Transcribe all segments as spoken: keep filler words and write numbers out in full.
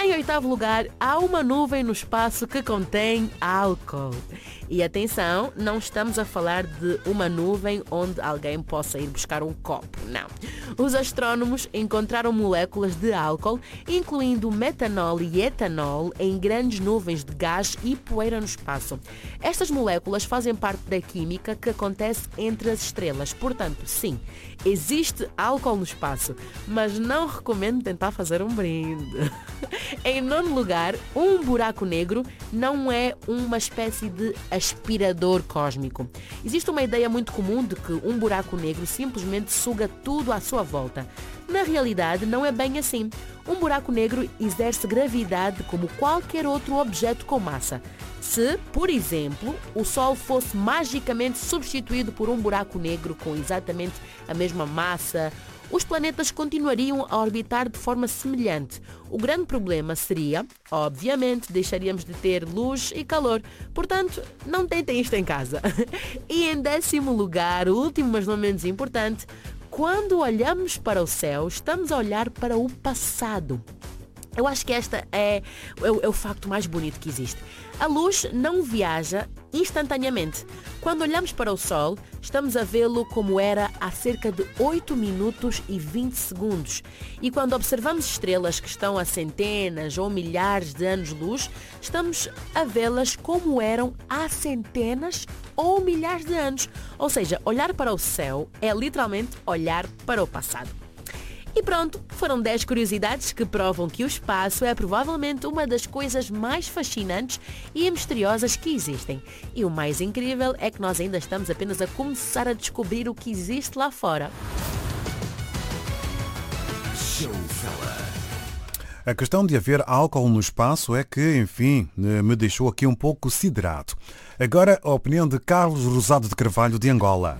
Em oitavo lugar, há uma nuvem no espaço que contém álcool. E atenção, não estamos a falar de uma nuvem onde alguém possa ir buscar um copo, não. Os astrônomos encontraram moléculas de álcool, incluindo metanol e etanol, em grandes nuvens de gás e poeira no espaço. Estas moléculas fazem parte da química que acontece entre as estrelas. Portanto, sim, existe álcool no espaço, mas não recomendo tentar fazer um brinde. Em nono lugar, um buraco negro não é uma espécie de aspirador cósmico. Existe uma ideia muito comum de que um buraco negro simplesmente suga tudo à sua volta. Na realidade, não é bem assim. Um buraco negro exerce gravidade como qualquer outro objeto com massa. Se, por exemplo, o Sol fosse magicamente substituído por um buraco negro com exatamente a mesma massa, os planetas continuariam a orbitar de forma semelhante. O grande problema seria, obviamente, deixaríamos de ter luz e calor. Portanto, não tentem isto em casa. E em décimo lugar, o último, mas não menos importante, quando olhamos para o céu, estamos a olhar para o passado. Eu acho que esta é, é, o- é o facto mais bonito que existe. A luz não viaja instantaneamente. Quando olhamos para o Sol, estamos a vê-lo como era há cerca de oito minutos e vinte segundos. E quando observamos estrelas que estão a centenas ou milhares de anos-luz, estamos a vê-las como eram há centenas ou milhares de anos. Ou seja, olhar para o céu é literalmente olhar para o passado. E pronto, foram dez curiosidades que provam que o espaço é provavelmente uma das coisas mais fascinantes e misteriosas que existem. E o mais incrível é que nós ainda estamos apenas a começar a descobrir o que existe lá fora. A questão de haver álcool no espaço é que, enfim, me deixou aqui um pouco siderado. Agora, a opinião de Carlos Rosado de Carvalho, de Angola.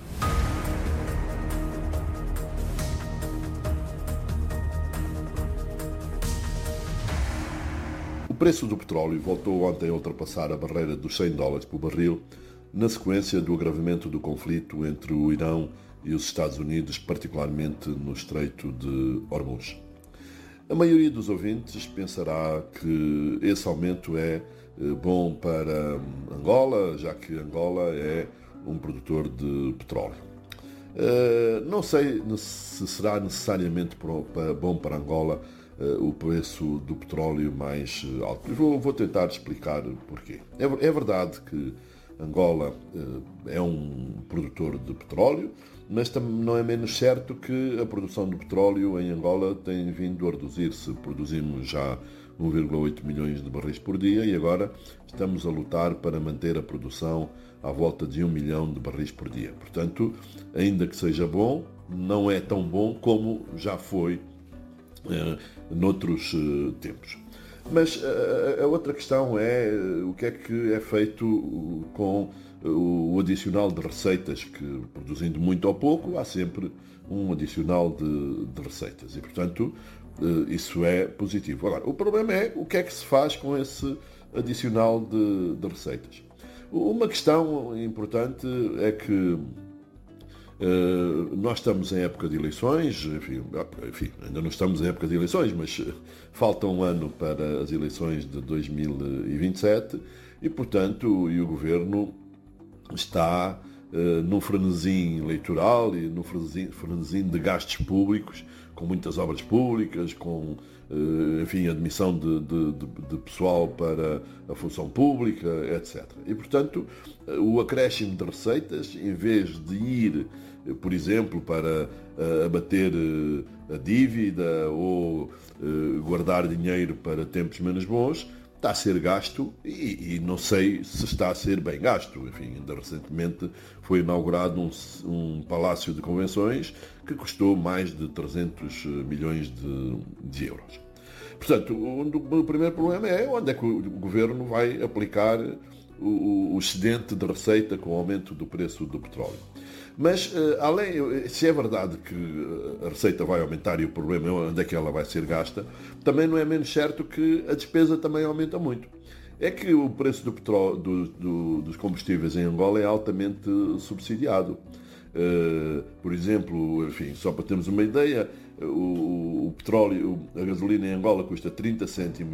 O preço do petróleo voltou ontem a ultrapassar a barreira dos cem dólares por barril, na sequência do agravamento do conflito entre o Irão e os Estados Unidos, particularmente no Estreito de Hormuz. A maioria dos ouvintes pensará que esse aumento é bom para Angola, já que Angola é um produtor de petróleo. Não sei se será necessariamente bom para Angola o preço do petróleo mais alto. Vou, vou tentar explicar porquê. É, é verdade que Angola é um produtor de petróleo, mas também não é menos certo que a produção de petróleo em Angola tem vindo a reduzir-se. Produzimos já um vírgula oito milhões de barris por dia e agora estamos a lutar para manter a produção à volta de um milhão de barris por dia. Portanto, ainda que seja bom, não é tão bom como já foi Uh, noutros uh, tempos. Mas uh, a outra questão é uh, o que é que é feito uh, com uh, o adicional de receitas, que produzindo muito ou pouco, há sempre um adicional de, de receitas e, portanto, uh, isso é positivo. Agora, o problema é o que é que se faz com esse adicional de, de receitas. Uma questão importante é que Uh, nós estamos em época de eleições, enfim, enfim, ainda não estamos em época de eleições, mas uh, falta um ano para as eleições de dois mil e vinte e sete e, portanto, e o Governo está uh, num frenesim eleitoral e num frenesim, frenesim de gastos públicos, com muitas obras públicas, com uh, enfim, admissão de, de, de, de pessoal para a função pública, etcétera. E, portanto, uh, o acréscimo de receitas, em vez de ir, por exemplo, para uh, abater uh, a dívida ou uh, guardar dinheiro para tempos menos bons, está a ser gasto e, e não sei se está a ser bem gasto. Enfim, ainda recentemente foi inaugurado um, um palácio de convenções que custou mais de trezentos milhões de, de euros. Portanto, o, o primeiro problema é onde é que o Governo vai aplicar o, o excedente de receita com o aumento do preço do petróleo. Mas, além, se é verdade que a receita vai aumentar e o problema é onde é que ela vai ser gasta, também não é menos certo que a despesa também aumenta muito. É que o preço do petróleo, do, do, dos combustíveis em Angola é altamente subsidiado. Uh, por exemplo, enfim, só para termos uma ideia, o, o petróleo, a gasolina em Angola custa trinta cêntimos